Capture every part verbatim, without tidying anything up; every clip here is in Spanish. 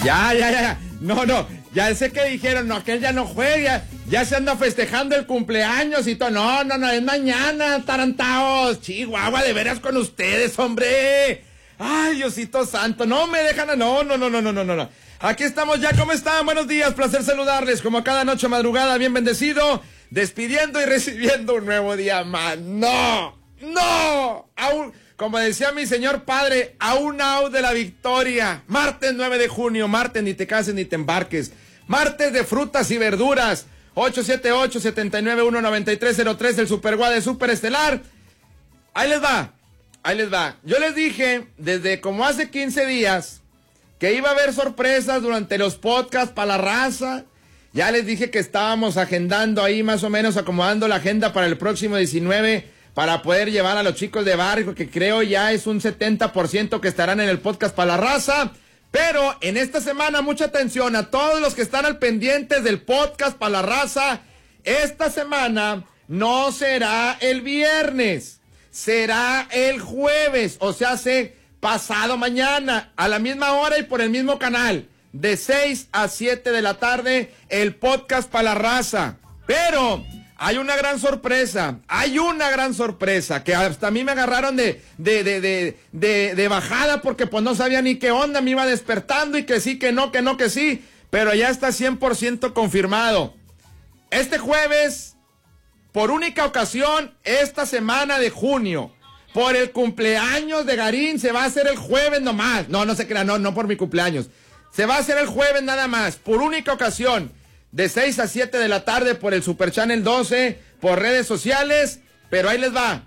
Ya, ya, ya. No, no. Ya sé que dijeron, no, que él ya no juega. Ya se anda festejando el cumpleaños y todo. No, no, no, es mañana, tarantaos. Chihuahua, de veras con ustedes, hombre. Ay, Diosito santo. No me dejan. A... No, no, no, no, no, no, no. Aquí estamos ya. ¿Cómo están? Buenos días. Placer saludarles. Como cada noche madrugada, bien bendecido. Despidiendo y recibiendo un nuevo día más. No, no. Aún, como decía mi señor padre, a un out de la victoria. Martes nueve de junio. Martes, ni te cases ni te embarques. Martes de frutas y verduras. ocho siete ocho, siete nueve uno, nueve tres cero tres, el Super Guade Super Estelar. Ahí les va, ahí les va. Yo les dije, desde como hace quince días, que iba a haber sorpresas durante los podcasts para la raza. Ya les dije que estábamos agendando ahí, más o menos acomodando la agenda para el próximo diecinueve, para poder llevar a los chicos de barrio, que creo ya es un setenta por ciento que estarán en el podcast para la raza. Pero en esta semana, mucha atención a todos los que están al pendiente del podcast para la raza. Esta semana no será el viernes, será el jueves, o sea, se pasado mañana, a la misma hora y por el mismo canal, de seis a siete de la tarde, el podcast para la raza. Pero hay una gran sorpresa, hay una gran sorpresa, que hasta a mí me agarraron de, de, de, de, de, de bajada, porque pues no sabía ni qué onda, me iba despertando y que sí, que no, que no, que sí, pero ya está cien por ciento confirmado. Este jueves, por única ocasión, esta semana de junio, por el cumpleaños de Garín, se va a hacer el jueves nomás. No, no se crea, no, no por mi cumpleaños. Se va a hacer el jueves nada más, por única ocasión. De seis a siete de la tarde por el Super Channel doce, por redes sociales, pero ahí les va.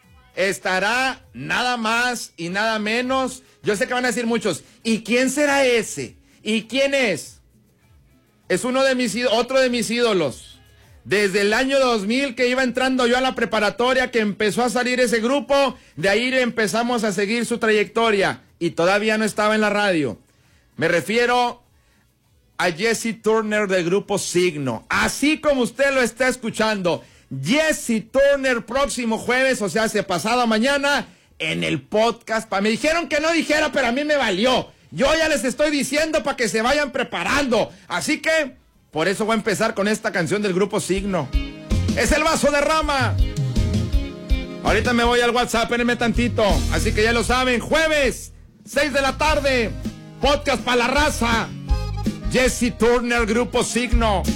Estará nada más y nada menos. Yo sé que van a decir muchos, ¿y quién será ese? ¿Y quién es? Es uno de mis, otro de mis ídolos. Desde el año dos mil que iba entrando yo a la preparatoria, que empezó a salir ese grupo, de ahí empezamos a seguir su trayectoria y todavía no estaba en la radio. Me refiero a Jesse Turner del grupo Signo, así como usted lo está escuchando. Jesse Turner, próximo jueves, o sea, se pasado mañana, en el podcast. Me dijeron que no dijera, pero a mí me valió. Yo ya les estoy diciendo para que se vayan preparando. Así que, por eso voy a empezar con esta canción del grupo Signo. Es el Vaso de Rama. Ahorita me voy al WhatsApp, espérenme tantito. Así que ya lo saben, jueves, seis de la tarde, podcast para la raza. Jesse Turner, grupo Signo.